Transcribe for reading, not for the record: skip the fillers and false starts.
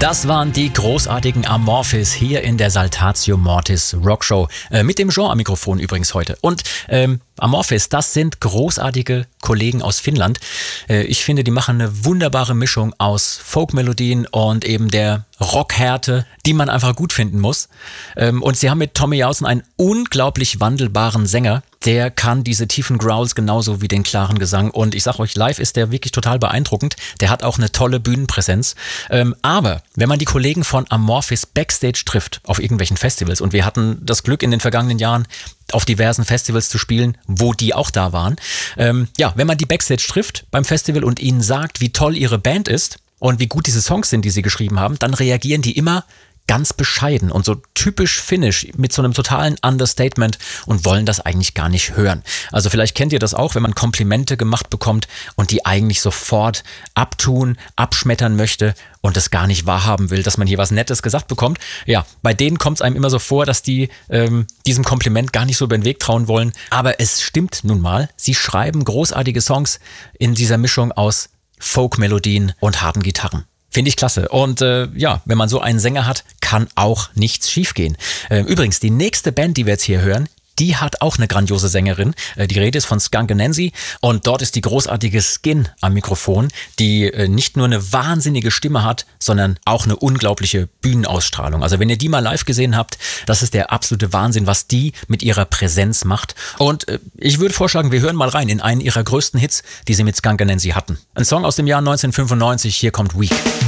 Das waren die großartigen Amorphis hier in der Saltatio Mortis Rockshow. Mit dem Jean am Mikrofon übrigens heute. Und Amorphis, das sind großartige Kollegen aus Finnland. Ich finde, die machen eine wunderbare Mischung aus Folkmelodien und eben der Rockhärte, die man einfach gut finden muss. Und sie haben mit Tommy Jausen einen unglaublich wandelbaren Sänger. Der kann diese tiefen Growls genauso wie den klaren Gesang. Und ich sag euch, live ist der wirklich total beeindruckend. Der hat auch eine tolle Bühnenpräsenz. Aber wenn man die Kollegen von Amorphis Backstage trifft, auf irgendwelchen Festivals, und wir hatten das Glück in den vergangenen Jahren, auf diversen Festivals zu spielen, wo die auch da waren. Wenn man die Backstage trifft beim Festival und ihnen sagt, wie toll ihre Band ist und wie gut diese Songs sind, die sie geschrieben haben, dann reagieren die immer ganz bescheiden und so typisch finnisch mit so einem totalen Understatement und wollen das eigentlich gar nicht hören. Also vielleicht kennt ihr das auch, wenn man Komplimente gemacht bekommt und die eigentlich sofort abtun, abschmettern möchte und das gar nicht wahrhaben will, dass man hier was Nettes gesagt bekommt. Ja, bei denen kommt es einem immer so vor, dass die diesem Kompliment gar nicht so über den Weg trauen wollen. Aber es stimmt nun mal, sie schreiben großartige Songs in dieser Mischung aus Folk-Melodien und harten Gitarren. Finde ich klasse. Und wenn man so einen Sänger hat, kann auch nichts schiefgehen. Übrigens, die nächste Band, die wir jetzt hier hören, die hat auch eine grandiose Sängerin. Die Rede ist von Skunk Anansie und dort ist die großartige Skin am Mikrofon, die nicht nur eine wahnsinnige Stimme hat, sondern auch eine unglaubliche Bühnenausstrahlung. Also wenn ihr die mal live gesehen habt, das ist der absolute Wahnsinn, was die mit ihrer Präsenz macht. Und ich würde vorschlagen, wir hören mal rein in einen ihrer größten Hits, die sie mit Skunk Anansie hatten. Ein Song aus dem Jahr 1995, hier kommt Weak.